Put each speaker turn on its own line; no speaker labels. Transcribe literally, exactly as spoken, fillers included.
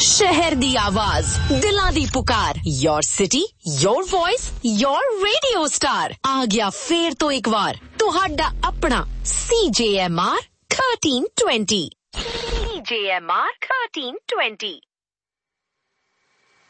शहर दी आवाज, दिलां दी पुकार, your city, your voice, your radio star. आ गया फेर तो एक बार तुहाडा अपना C J M R thirteen twenty। C J M R thirteen twenty।